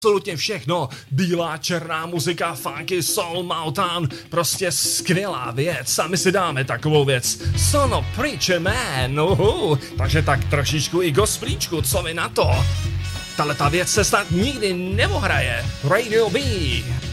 absolutně všechno. Bílá, černá muzika, funky, soul, Motown, prostě skvělá věc. A my si dáme takovou věc. Son of Preacher Man, takže tak trošičku i gospelíčku, co vy na to? Tahle ta věc se snad nikdy neohraje. Radio B.